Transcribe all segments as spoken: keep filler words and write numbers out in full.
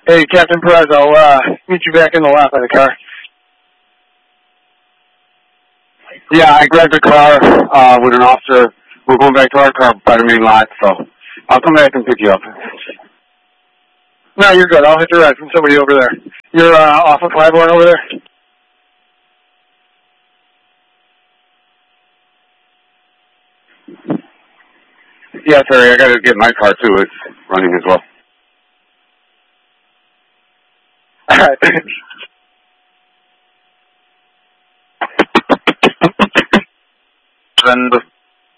Hey, Captain Perez, I'll uh, meet you back in the lot by the car. Yeah, I grabbed a car uh, with an officer. We're going back to our car by the main lot, so I'll come back and pick you up. No, you're good. I'll hit the ride from somebody over there. You're uh, off of Claiborne over there? Yeah, sorry, I got to get my car too. It's running as well. All right. Then the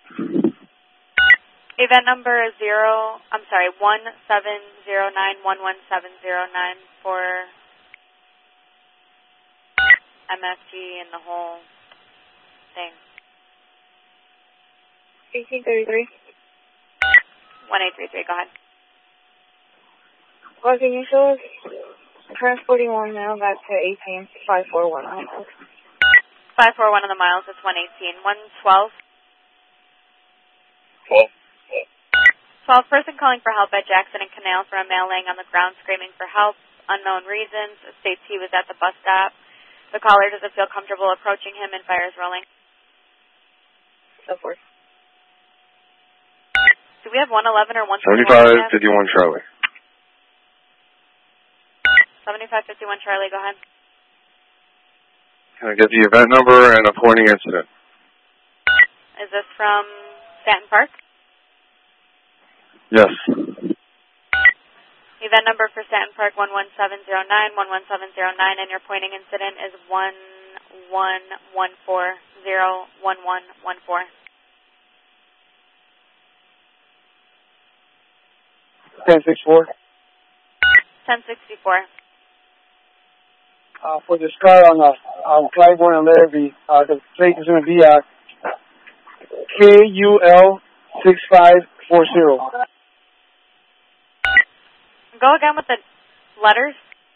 event number is zero, I'm sorry, one seven zero nine one one seven zero nine for M F G and the whole thing. eighteen thirty-three. one eight three three, go ahead. Well, can you show us transporting one now back to eighteen five four one? five four one on the miles, it's one eighteen. one twelve. twelve. twelve, person calling for help at Jackson and Canal for a male laying on the ground screaming for help. Unknown reasons. States he was at the bus stop. The caller doesn't feel comfortable approaching him and fires rolling. So forth. Do we have one eleven or one seventy-five fifty-one Charlie. seventy-five fifty-one Charlie, go ahead. Can I get the event number and a pointing incident? Is this from Stanton Park? Yes. Event number for Stanton Park one one seven zero nine, one one seven zero nine, and your pointing incident is one one one four zero one one one four. ten sixty-four. ten sixty-four. Uh, for this car on uh, on Claiborne and Larrabee, uh, the plate is going to be uh, K U L six five four zero. Go again with the letters.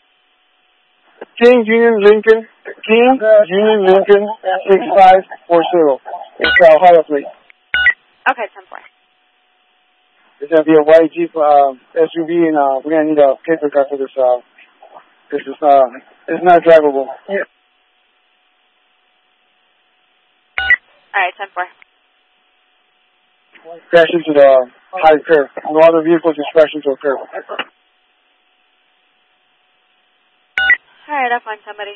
King Union Lincoln, King Union Lincoln six five four zero. It's a uh, Ohio plate. Okay, ten four. It's going to be a white Jeep uh, S U V, and uh, we're going to need a paper car for this. Uh, this is uh, it's not drivable. Yeah. All right, ten four. Crash into the high curve. No other vehicles just crash into a curve. All right, I'll find somebody.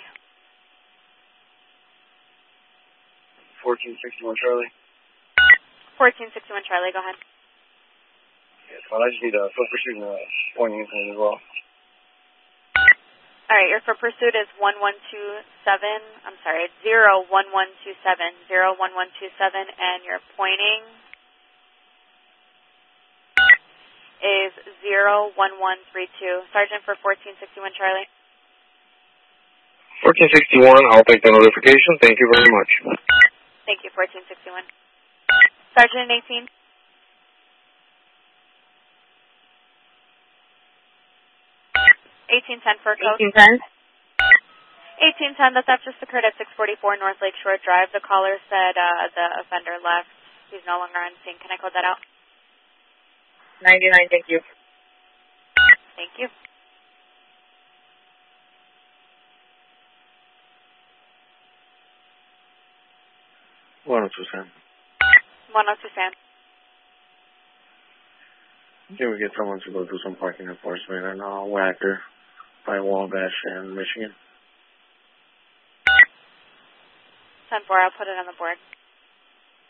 fourteen sixty-one Charlie. fourteen sixty-one Charlie, go ahead. Yes, well, I just need a foot pursuit and a pointing incident as well. All right, your foot pursuit is one one two seven, I'm sorry, zero one one two seven, zero one one two seven, and your pointing is zero one one three two. Sergeant for fourteen sixty-one Charlie. fourteen sixty-one, I'll take the notification. Thank you very much. Thank you, fourteen sixty-one. Sergeant eighteen. eighteen ten for code. eighteen ten? eighteen ten, the theft just occurred at six forty-four North Lakeshore Drive. The caller said uh, the offender left. He's no longer on scene. Can I code that out? ninety-nine, thank you. Thank you. one oh two Sam. one oh two Sam. Can we get someone to go do some parking enforcement in uh, Wacker by Wabash and Michigan? ten four, I'll put it on the board.